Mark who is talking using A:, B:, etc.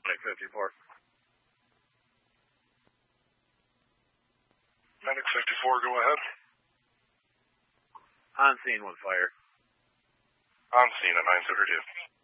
A: Medic 54.
B: Medic 54, go ahead.
A: On scene with fire.
B: On scene at 932.